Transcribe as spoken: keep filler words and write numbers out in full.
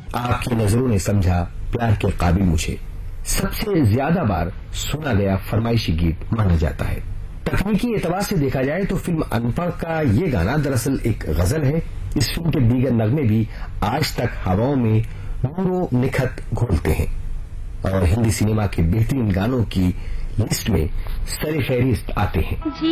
आपकी नजरों ने समझा प्यार के काबिल मुझे सबसे ज्यादा बार सुना गया फरमाइशी गीत माना जाता है। तकनीकी एतबार से देखा जाए तो फिल्म अनपढ़ का ये गाना दरअसल एक गजल है। इस फिल्म के दीगर नगमे भी आज तक हवाओं में नूरो निखत घोलते हैं और हिंदी सिनेमा के बेहतरीन गानों की लिस्ट में सर-ए-फहरिस्त आते हैं।